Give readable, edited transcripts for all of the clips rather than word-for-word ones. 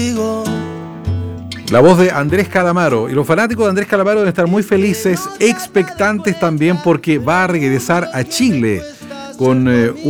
La voz de Andrés Calamaro. Y los fanáticos de Andrés Calamaro deben estar muy felices, expectantes también, porque va a regresar a Chile con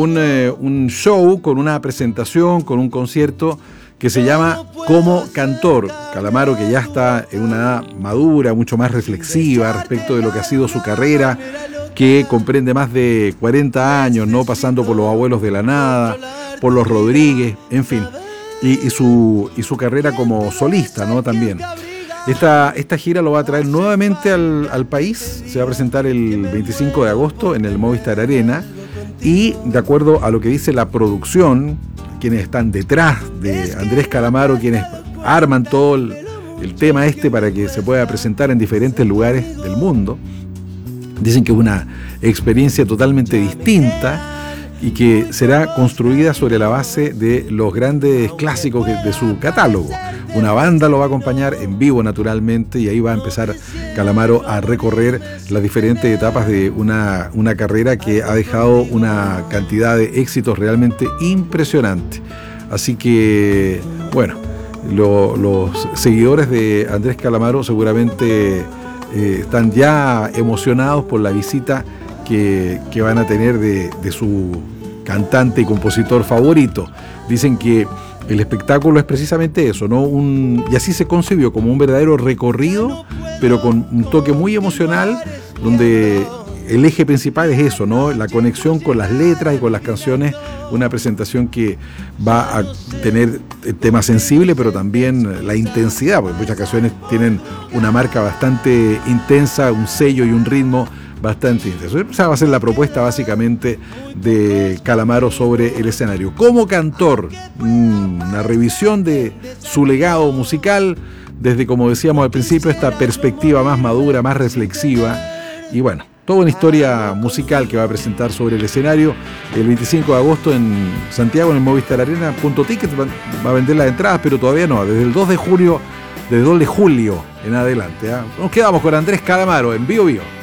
un show, con una presentación, con un concierto que se llama Como Cantor. Calamaro, que ya está en una edad madura, mucho más reflexiva respecto de lo que ha sido su carrera, que comprende más de 40 años, ¿no? Pasando por los Abuelos de la Nada, por los Rodríguez, en fin. Y su carrera como solista, ¿no? También. Esta gira lo va a traer nuevamente al país. Se va a presentar el 25 de agosto en el Movistar Arena. Y de acuerdo a lo que dice la producción, quienes están detrás de Andrés Calamaro, quienes arman todo el tema para que se pueda presentar en diferentes lugares del mundo, dicen que es una experiencia totalmente distinta y que será construida sobre la base de los grandes clásicos de su catálogo. Una banda lo va a acompañar en vivo, naturalmente, y ahí va a empezar Calamaro a recorrer las diferentes etapas de una carrera que ha dejado una cantidad de éxitos realmente impresionante. Así que, bueno, los seguidores de Andrés Calamaro seguramente están ya emocionados por la visita que van a tener de su cantante y compositor favorito. Dicen que el espectáculo es precisamente eso, ¿no? Y así se concibió, como un verdadero recorrido, pero con un toque muy emocional, donde el eje principal es eso, ¿no? La conexión con las letras y con las canciones, una presentación que va a tener el tema sensible, pero también la intensidad, porque muchas canciones tienen una marca bastante intensa, un sello y un ritmo bastante intenso. Esa va a ser la propuesta básicamente de Calamaro sobre el escenario. Como cantor, una revisión de su legado musical desde, como decíamos al principio, esta perspectiva más madura, más reflexiva, y bueno, toda una historia musical que va a presentar sobre el escenario el 25 de agosto en Santiago, en el Movistar Arena. .ticket va a vender las entradas, pero todavía no, desde el 2 de julio en adelante. Nos quedamos con Andrés Calamaro en Bio Bio.